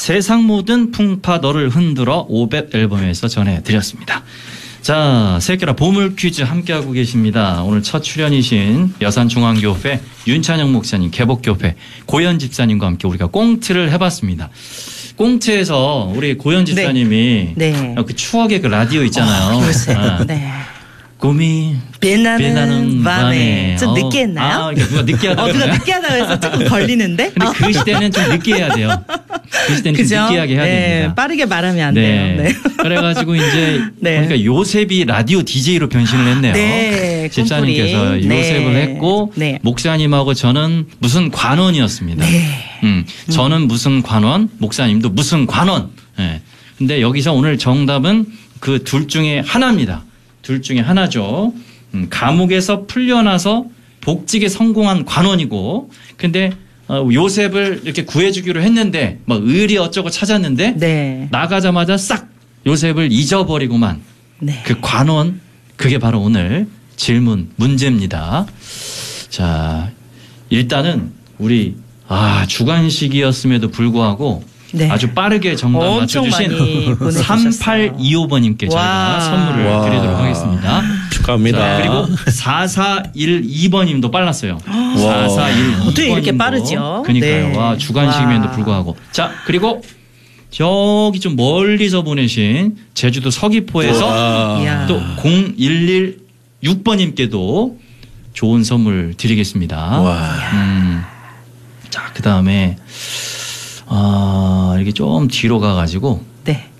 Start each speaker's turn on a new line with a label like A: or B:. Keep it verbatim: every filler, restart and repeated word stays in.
A: 세상 모든 풍파 너를 흔들어 오백 앨범에서 전해드렸습니다. 자, 새끼라 보물 퀴즈 함께하고 계십니다. 오늘 첫 출연이신 여산중앙교회 윤찬영 목사님, 개복교회 고현 집사님과 함께 우리가 꽁트를 해봤습니다. 꽁트에서 우리 고현 집사님이
B: 네. 네.
A: 그 추억의 그 라디오 있잖아요.
B: 어, 요새.
A: 아.
B: 네.
A: 꿈이
B: 빛나는,
A: 빛나는
B: 밤에.
A: 밤에.
B: 좀
A: 어.
B: 늦게 했나요?
A: 아, 누가 늦게 하다고.
B: 어, 누가 늦게 하다고 해서 조금 걸리는데?
A: 근데 그 시대는 좀 늦게 해야 돼요. 그 시대는
B: 그죠?
A: 좀 느끼하게 해야
B: 네,
A: 됩니다.
B: 빠르게 말하면 안
A: 네.
B: 돼요. 네.
A: 그래가지고 이제
B: 네.
A: 그러니까 요셉이 라디오 디제이로 변신을 했네요.
B: 네,
A: 집사님께서
B: 꿈꾸리. 네.
A: 요셉을 했고
B: 네.
A: 목사님하고 저는 무슨 관원이었습니다.
B: 네.
A: 음, 저는 무슨 관원, 목사님도 무슨 관원. 네. 근데 여기서 오늘 정답은 그 둘 중에 하나입니다. 둘 중에 하나죠. 음, 감옥에서 풀려나서 복직에 성공한 관원이고, 근데 어, 요셉을 이렇게 구해주기로 했는데 뭐 의리 어쩌고 찾았는데
B: 네.
A: 나가자마자 싹 요셉을 잊어버리고만
B: 네.
A: 그 관원, 그게 바로 오늘 질문 문제입니다. 자, 일단은 우리 아 주관식이었음에도 불구하고
B: 네.
A: 아주 빠르게 정답
B: 엄청 많이
A: 맞춰주신
B: 보내주셨어요.
A: 삼팔이오 번님께 저희가
B: 와.
A: 선물을
C: 와.
A: 드리도록 하겠습니다.
C: 축하합니다.
A: 자, 그리고 사사일이 번님도 빨랐어요. 사사일이
B: 어떻게 이렇게 빠르죠?
A: 그러니까요.
B: 네.
A: 와, 주간식임에도
B: 와.
A: 불구하고. 자, 그리고 저기 좀 멀리서 보내신 제주도 서귀포에서
B: 이야.
A: 또 공일일육 번님께도 좋은 선물 드리겠습니다.
C: 와.
A: 음. 자, 그 다음에 아, 이렇게 좀 뒤로 가가지고
B: 네.